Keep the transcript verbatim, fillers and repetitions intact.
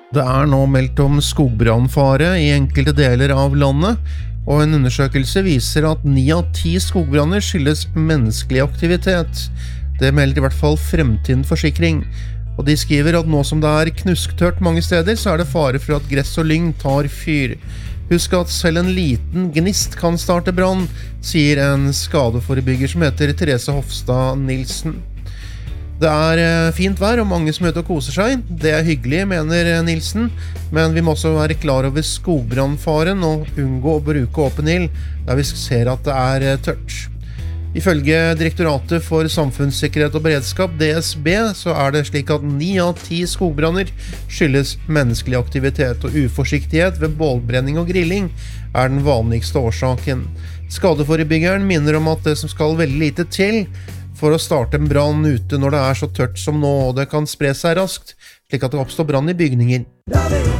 Det er nå meldt om skogbrannfare i enkelte deler av landet, og en undersøkelse viser at ni av ti skogbranner skyldes menneskelig aktivitet. Det melder i hvert fall Fremtiden Forsikring. Og de skriver at nå som det er knusktørt mange steder, så er det fare for at gress og lyng tar fyr. Husk at selv en liten gnist kan starte brann, sier en skadeforebygger som heter Therese Hofstad Nilsen. Det er fint vær og mange som er ute og koser seg. Det er hyggelig, mener Nilsen, men vi må også være klar over skogbrannfaren og unngå å bruke åpen ild der vi ser at det er tørt. Ifølge Direktoratet for samfunnssikkerhet og beredskap, D S B, så er det slik at ni av ti skogbranner skyldes menneskelig aktivitet, og uforsiktighet ved bålbrenning og grilling er den vanligste årsaken. Skadeforebyggeren minner om at det som skal veldig lite til for å starte en brann ute når det er så tørt som nå, og det kan spre seg raskt, slik at det oppstår brann i bygninger.